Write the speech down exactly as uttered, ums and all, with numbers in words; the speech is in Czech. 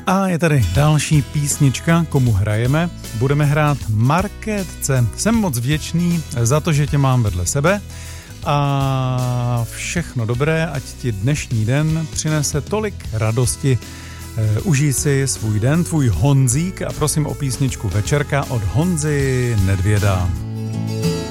A je tady další písnička, komu hrajeme. Budeme hrát Markétce. Jsem moc vděčný za to, že tě mám vedle sebe a všechno dobré, ať ti dnešní den přinese tolik radosti. E, užij si svůj den, tvůj Honzík a prosím o písničku Večerka od Honzy Nedvěda.